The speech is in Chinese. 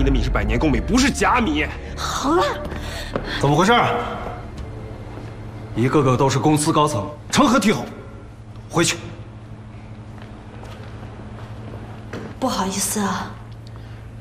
的米是百年贡米，不是假米。 好了， 怎么回事？一个个都是公司高层，成何体统？回去。 不好意思啊，